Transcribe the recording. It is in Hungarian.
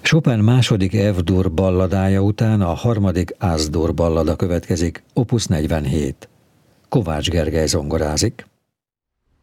Chopin második F-dur balladája után a harmadik As-dur ballada következik, opus 47. Kovács Gergely zongorázik.